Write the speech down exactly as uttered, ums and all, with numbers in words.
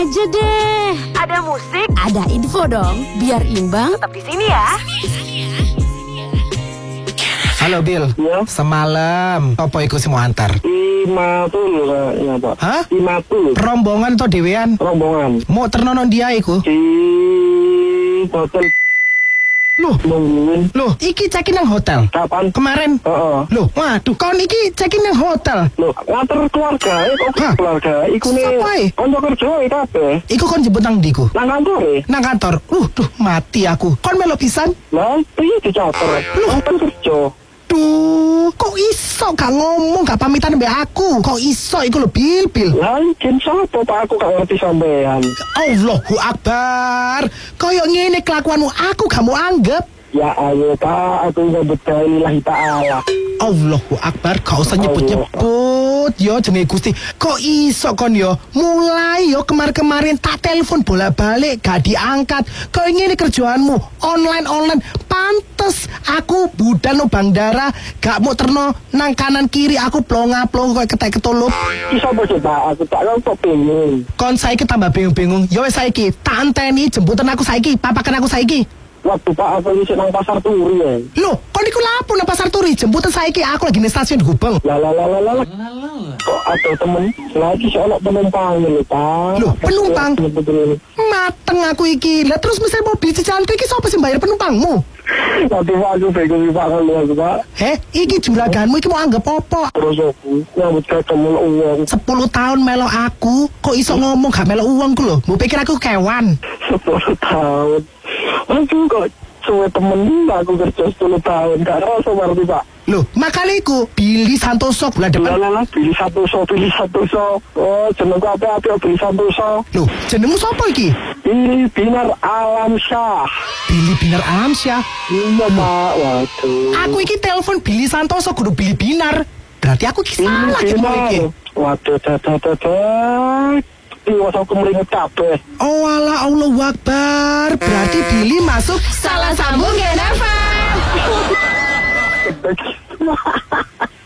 Aja deh. Ada musik, Ada info dong. Biar imbang. tetap di sini ya. Halo Bil, Ya. semalam apa iku sing mau antar? Imatul kayaknya Pak. Hah? Imatul. Rombongan to dhewean? Rombongan. Mau ternono dia iku? Di hotel Loh, nungguin. loh, iki check-in nang hotel. Kapan? Kemarin. Heeh. Loh, waduh, kon iki check-in nang hotel. Loh, ngatur keluarga, eh, kok Hah? keluarga. Iku nih, Sapa, eh? konco kerja eh, kabeh. Iku kon jemput nang ndiku? Nang kantor eh. Nang kantor. Uh, duh, mati aku. Kon melo pisan? Lah, piye dicater? Kantor kerja. Duh, kok iso gak ngomong, gak pamitan mbak aku? Kok iso iku lho Bil, Bil? Lah, ikin sapa Pak, aku gak ngerti sampean. Allahu Akbar. Koyok ngene kelakuanmu aku gak mau anggap. Ya ayo Pak, aku nyebut lillahi ta'ala. Allahu Akbar, gak usah nyebut-nyebut yo jenenge Gusti. Kok iso kon yo? Mulai yo kemarin-kemarin tak telepon bola-balik gak diangkat. Kok ngene kerjaanmu online-online. Pantes aku budal no bandara gak mau terno nang kanan kiri aku plonga-plonga koyo ketek ketulup. Ki sapa sih Pak, aku tak kok bingung. Kon saiki tambah bingung-bingung. Yo wis saiki tak anteni jemputan aku saiki, papakan aku saiki. Waktu Pak, aku isi nang pasar turi ya. Loh, kon iku lapo nang pasar turi? Jemputan saiki aku lagi di stasiun Gubeng. Lah lah lah lah lah. Kok ada temen lagi soal penumpang lho Pak. Loh, penumpang? Betul. Mateng aku iki. Lah terus mesti mobil cicilanku iki sapa sing bayar penumpangmu? Waduh Pak, aku bingung Pak kalau aku Pak. Heh, iki juraganmu iki mau anggap apa? Terus aku nyambut ketemu uang sepuluh tahun melo aku, kok iso ngomong gak melo uangku lho? Mau pikir aku kewan? sepuluh tahun. Aku kok suwe temen aku kerja sepuluh tahun. Gak rasa berarti Pak. Loh, makanya iku Billy Santoso bulan Lah depan. lah lah, pilih satu so, pilih satu so. Oh, jenengku apa-apa, pilih satu so. Loh, jenengmu sapa iki? Pilih Binar Alamsyah. Billy Binar Alamsyah. Iya Pak, waduh. Aku iki telepon Billy Santoso kudu Billy Binar. Berarti aku iki salah iki mau iki. Waduh, dadah, dadah. Iwas aku meringet kabeh. Oh ala Allahu Akbar. Berarti Billy masuk Salah sambung Gen F M. Betul.